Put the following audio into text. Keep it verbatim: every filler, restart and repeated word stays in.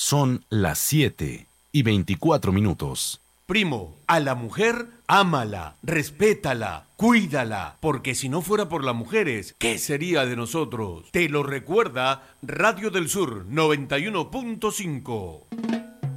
Son las siete y veinticuatro minutos. Primo, a la mujer, ámala, respétala, cuídala, porque si no fuera por las mujeres, ¿qué sería de nosotros? Te lo recuerda Radio del Sur noventa y uno punto cinco.